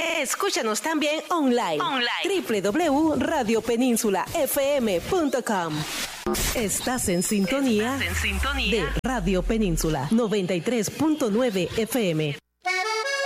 Escúchanos también online. www.radiopeninsulafm.com. Estás en sintonía de Radio Península 93.9 FM.